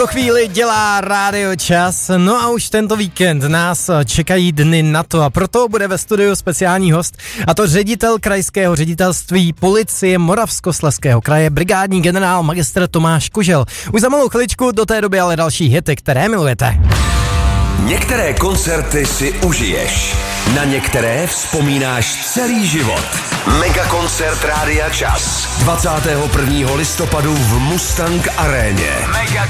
Po chvíli dělá Rádio Čas, no a už tento víkend nás čekají dny na to a proto bude ve studiu speciální host, a to ředitel krajského ředitelství policie Moravskoslezského kraje, brigádní generál magistr Tomáš Kužel. Už za malou chviličku, do té doby ale další hity, které milujete. Některé koncerty si užiješ, na některé vzpomínáš celý život. Megakoncert Rádia Čas 21. listopadu v Mustang Aréně.